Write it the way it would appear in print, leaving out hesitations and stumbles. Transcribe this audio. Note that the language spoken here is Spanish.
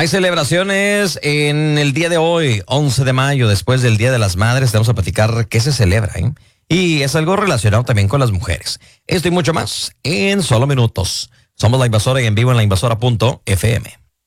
Hay celebraciones en el día de hoy, 11 de mayo, después del Día de las Madres. Vamos a platicar qué se celebra, ¿eh? Y es algo relacionado también con las mujeres. Esto y mucho más en solo minutos. Somos La Invasora y en vivo en lainvasora.fm.